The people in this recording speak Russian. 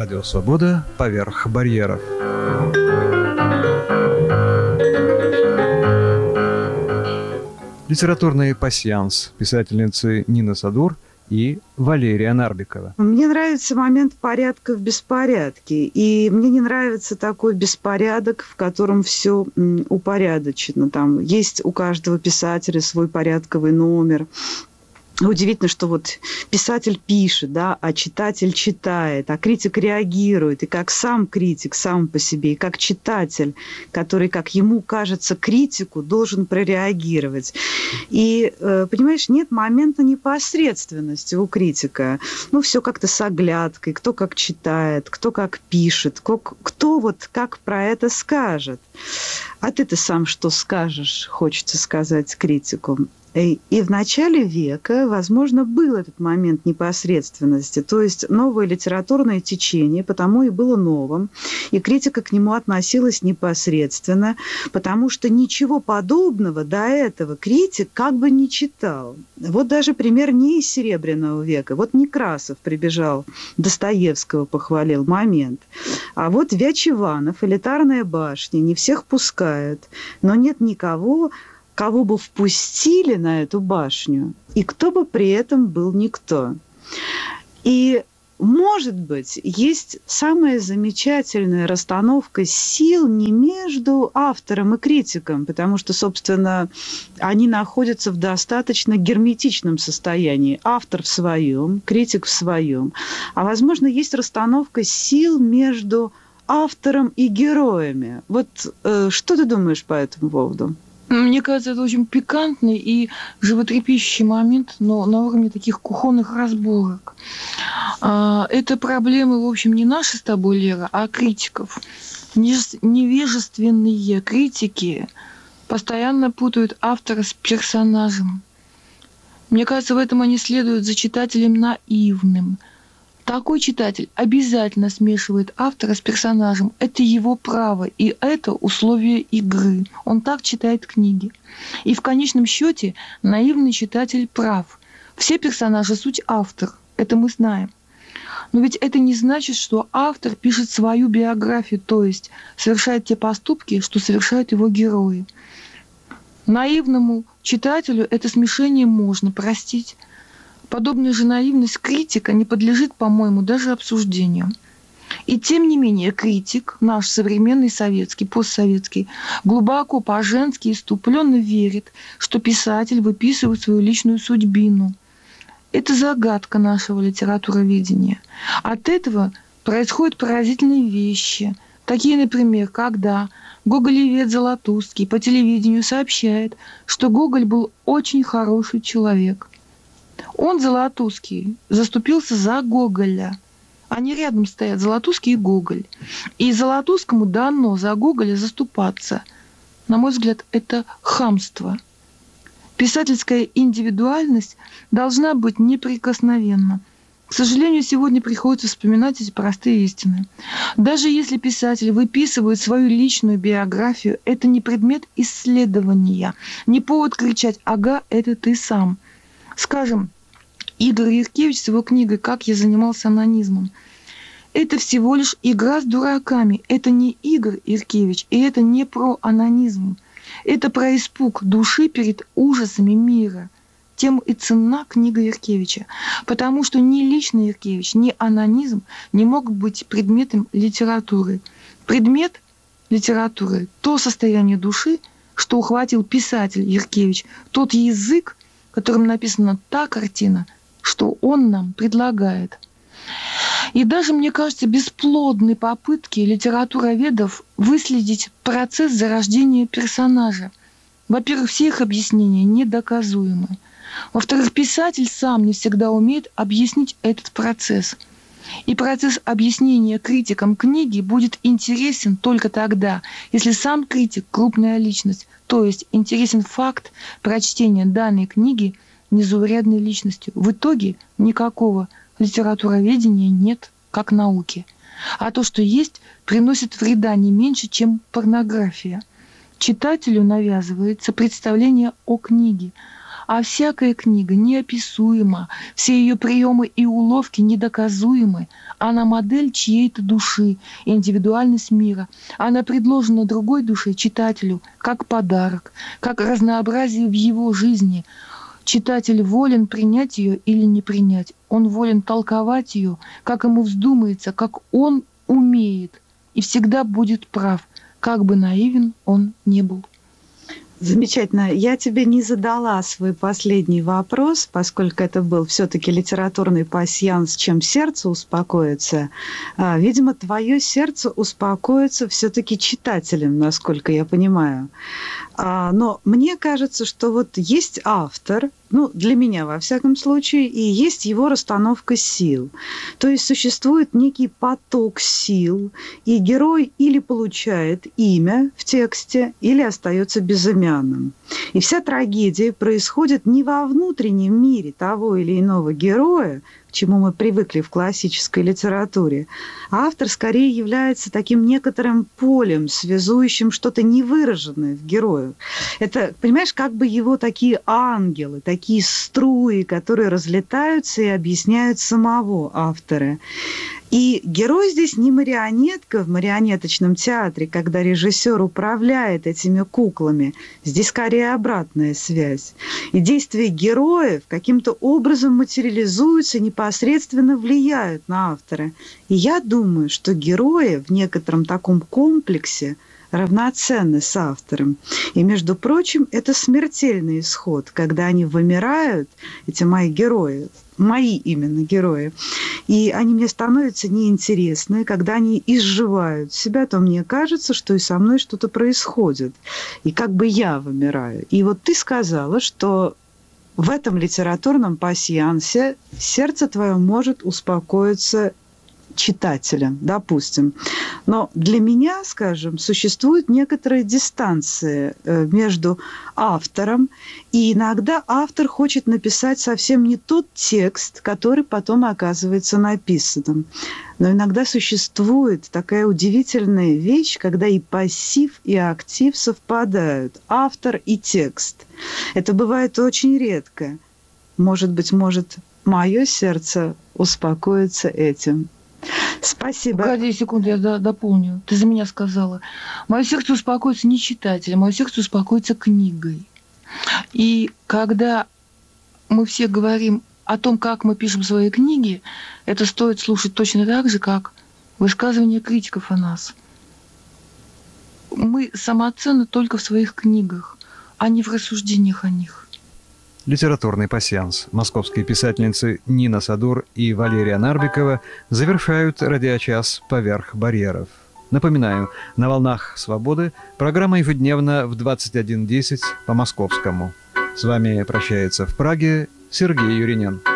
Радио Свобода поверх барьеров. Литературный пасьянс писательницы Нины Садур и Валерия Нарбекова. Мне нравится момент порядка в беспорядке. И мне не нравится такой беспорядок, в котором все упорядочено. Там есть у каждого писателя свой порядковый номер. Удивительно, что вот писатель пишет, да, а читатель читает, а критик реагирует. И как сам критик сам по себе, и как читатель, который, как ему кажется, критику должен прореагировать. И, понимаешь, нет момента непосредственности у критика. Ну, все как-то с оглядкой, кто как читает, кто как пишет, кто вот как про это скажет. А ты-то сам что скажешь, хочется сказать критику. И в начале века, возможно, был этот момент непосредственности, то есть новое литературное течение, потому и было новым, и критика к нему относилась непосредственно, потому что ничего подобного до этого критик как бы не читал. Вот даже пример не из Серебряного века. Вот Некрасов прибежал, Достоевского похвалил, момент. А вот Вяче Иванов, «Элитарная башня», не всех пускают, но нет никого, кого бы впустили на эту башню, и кто бы при этом был никто. И, может быть, есть самая замечательная расстановка сил не между автором и критиком, потому что, собственно, они находятся в достаточно герметичном состоянии. Автор в своем, критик в своем. А, возможно, есть расстановка сил между автором и героями. Вот что ты думаешь по этому поводу? Мне кажется, это очень пикантный и животрепещущий момент, но на уровне таких кухонных разборок. Это проблемы, в общем, не наши с тобой, Лера, а критиков. Невежественные критики постоянно путают автора с персонажем. Мне кажется, в этом они следуют за читателем наивным. Такой читатель обязательно смешивает автора с персонажем. Это его право, и это условие игры. Он так читает книги. И в конечном счете наивный читатель прав. Все персонажи – суть автор. Это мы знаем. Но ведь это не значит, что автор пишет свою биографию, то есть совершает те поступки, что совершают его герои. Наивному читателю это смешение можно простить. Подобная же наивность критика не подлежит, по-моему, даже обсуждению. И тем не менее критик, наш современный советский, постсоветский, глубоко по-женски иступленно верит, что писатель выписывает свою личную судьбину. Это загадка нашего литературоведения. От этого происходят поразительные вещи. Такие, например, когда гоголевед Золотузский по телевидению сообщает, что Гоголь был очень хороший человек. Он, Золотузский, заступился за Гоголя. Они рядом стоят, Золотузский и Гоголь. И Золотузскому дано за Гоголя заступаться. На мой взгляд, это хамство. Писательская индивидуальность должна быть неприкосновенна. К сожалению, сегодня приходится вспоминать эти простые истины. Даже если писатель выписывает свою личную биографию, это не предмет исследования, не повод кричать «ага, это ты сам». Скажем, Игорь Юркевич с его книгой «Как я занимался анонизмом». Это всего лишь игра с дураками. Это не Игорь Юркевич, и это не про анонизм. Это про испуг души перед ужасами мира. Тем и ценна книга Юркевича. Потому что ни личный Юркевич, ни анонизм не могут быть предметом литературы. Предмет литературы – то состояние души, что ухватил писатель Юркевич, тот язык, которым написана та картина, что он нам предлагает. И даже, мне кажется, бесплодны попытки литературоведов выследить процесс зарождения персонажа. Во-первых, все их объяснения недоказуемы. Во-вторых, писатель сам не всегда умеет объяснить этот процесс. И процесс объяснения критикам книги будет интересен только тогда, если сам критик – крупная личность, то есть интересен факт прочтения данной книги незаурядной личностью. В итоге никакого литературоведения нет как науки. А то, что есть, приносит вреда не меньше, чем порнография. Читателю навязывается представление о книге, А всякая книга неописуема, все ее приемы и уловки недоказуемы. Она модель чьей-то души, индивидуальность мира. Она предложена другой душе, читателю, как подарок, как разнообразие в его жизни. Читатель волен принять ее или не принять. Он волен толковать ее, как ему вздумается, как он умеет. И всегда будет прав, как бы наивен он ни был. Замечательно. Я тебе не задала свой последний вопрос, поскольку это был все-таки литературный пасьянс, чем сердце успокоится. Видимо, твое сердце успокоится все-таки читателем, насколько я понимаю. Но мне кажется, что вот есть автор, ну, для меня, во всяком случае, и есть его расстановка сил. То есть существует некий поток сил, и герой или получает имя в тексте, или остается безымянным. И вся трагедия происходит не во внутреннем мире того или иного героя, к чему мы привыкли в классической литературе, а автор скорее является таким некоторым полем, связующим что-то невыраженное в герою. Это, понимаешь, как бы его такие ангелы, такие струи, которые разлетаются и объясняют самого автора. И герой здесь не марионетка в марионеточном театре, когда режиссер управляет этими куклами. Здесь скорее обратная связь. И действия героев каким-то образом материализуются, непосредственно влияют на автора. И я думаю, что герои в некотором таком комплексе равноценны с автором. И, между прочим, это смертельный исход, когда они вымирают, эти мои герои, мои именно герои, и они мне становятся неинтересны. Когда они изживают себя, то мне кажется, что и со мной что-то происходит. И как бы я вымираю. И вот ты сказала, что в этом литературном пасьянсе сердце твое может успокоиться читателя, допустим. Но для меня, скажем, существует некоторая дистанция между автором, и иногда автор хочет написать совсем не тот текст, который потом оказывается написанным. Но иногда существует такая удивительная вещь, когда и пассив, и актив совпадают, автор и текст. Это бывает очень редко. Может быть, мое сердце успокоится этим. Спасибо. Погоди секунду, я дополню. Ты за меня сказала. Мое сердце успокоится не читателем, мое сердце успокоится книгой. И когда мы все говорим о том, как мы пишем свои книги, это стоит слушать точно так же, как высказывания критиков о нас. Мы самоценны только в своих книгах, а не в рассуждениях о них. Литературный пасьянс. Московские писательницы Нина Садур и Валерия Нарбикова завершают радиочас «Поверх барьеров». Напоминаю, на волнах «Свободы» программа ежедневно в 21:10 по московскому. С вами прощается в Праге Сергей Юринен.